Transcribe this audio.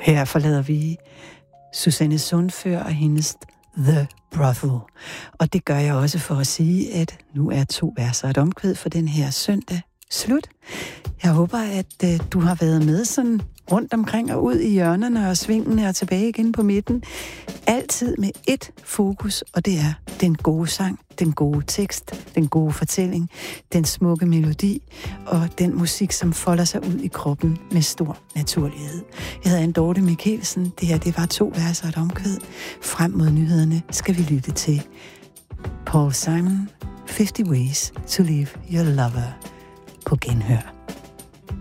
Her forlader vi Susanne Sundfør og hendes The Brothel. Og det gør jeg også for at sige, at nu er 2 verser et omkvæd for den her søndag slut. Jeg håber, at du har været med sådan rundt omkring og ud i hjørnerne og svingene og tilbage igen på midten. Altid med ét fokus, og det er den gode sang, den gode tekst, den gode fortælling, den smukke melodi og den musik, som folder sig ud i kroppen med stor naturlighed. Jeg hedder Anne Dorte Mikkelsen. Det her, det var 2 verser et omkvæd. Frem mod nyhederne skal vi lytte til Paul Simon, 50 Ways to Leave Your Lover, på genhør.